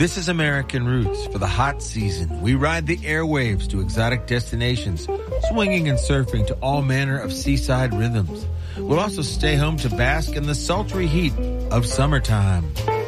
This is American Roots. For the hot season, we ride the airwaves to exotic destinations, swinging and surfing to all manner of seaside rhythms. We'll also stay home to bask in the sultry heat of summertime.